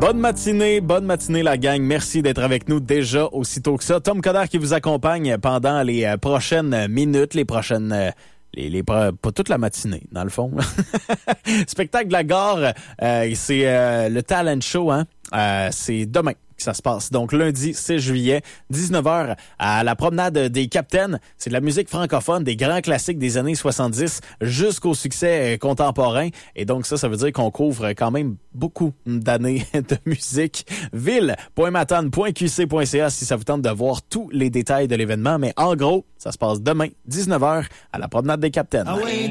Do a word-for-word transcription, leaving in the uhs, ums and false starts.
Bonne matinée, bonne matinée la gang. Merci d'être avec nous déjà aussitôt que ça. Tom Coderre qui vous accompagne pendant les euh, prochaines minutes, les prochaines... Euh, les, les pas toute la matinée, dans le fond. Spectacle de la gare, euh, c'est euh, le talent show, hein? Euh, c'est demain que ça se passe. Donc, lundi six juillet, dix-neuf heures, à la promenade des Capitaines. C'est de la musique francophone, des grands classiques des années soixante-dix jusqu'au succès euh, contemporain. Et donc, ça, ça veut dire qu'on couvre quand même beaucoup d'années de musique. ville point matane point q c point c a si ça vous tente de voir tous les détails de l'événement. Mais en gros, ça se passe demain, dix-neuf heures, à la promenade des Capitaines. Ah ouais.